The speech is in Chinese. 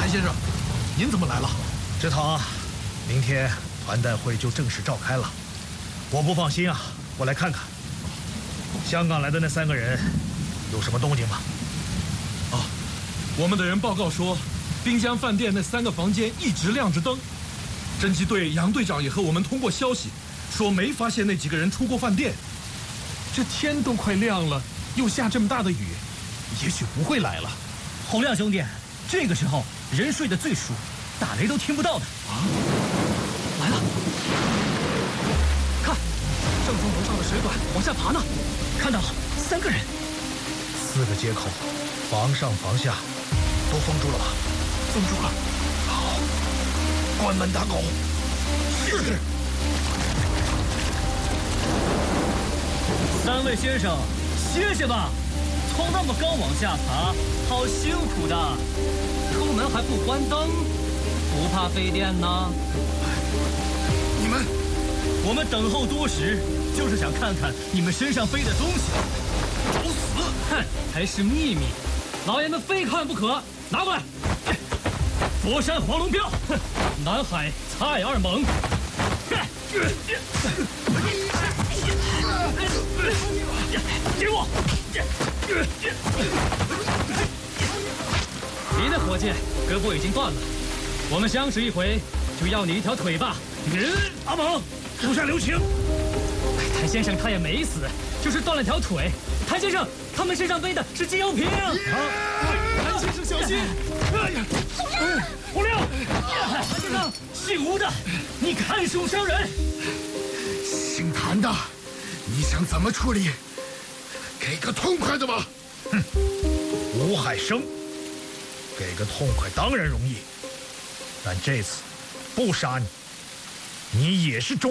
谭先生，您怎么来了？ 志堂，明天团代会就正式召开了，我不放心啊，我来看看。香港来的那3个人有什么动静吗？ 啊，我们的人报告说，滨江饭店那3个房间一直亮着灯。侦缉队杨队长也和我们通过消息，说没发现那几个人出过饭店。这天都快亮了，又下这么大的雨，也许不会来了。 洪亮兄弟，这个时候人睡得最熟，打雷都听不到的。啊，来了！看，正从楼上的水管往下爬呢。看到了，3个人 ，4个接口，房上房下都封住了吧？ 封住了。 好，关门打狗。是。 3位先生，歇歇吧。从那么高往下爬，好辛苦的。出门还不关灯，不怕费电呢？ 你们， 我们等候多时，就是想看看你们身上背的东西。 找死！ 哼，还是秘密，老爷们非看不可。拿过来。佛山黄龙标，哼，南海蔡二猛。给我！你的火箭胳膊已经断了，我们相识一回，就要你一条腿吧。阿猛，手下留情。谭先生他也没死，就是断了条腿。谭先生，他们身上背的是机油瓶。 谭先生小心！哎呀， 洪亮，谭先生，姓吴的，你看手伤人。 姓谭的，你想怎么处理？给个痛快的吧！ 哼，吴海生，给个痛快当然容易，但这次不杀你，你也是中。